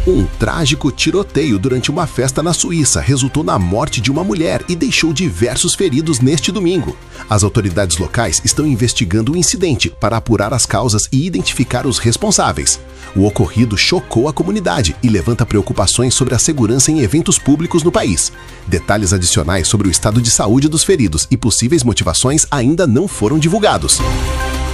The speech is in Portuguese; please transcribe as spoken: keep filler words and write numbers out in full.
Um trágico tiroteio durante uma festa na Suíça resultou na morte de uma mulher e deixou diversos feridos neste domingo. As autoridades locais estão investigando o incidente para apurar as causas e identificar os responsáveis. O ocorrido chocou a comunidade e levanta preocupações sobre a segurança em eventos públicos no país. Detalhes adicionais sobre o estado de saúde dos feridos e possíveis motivações ainda não foram divulgados.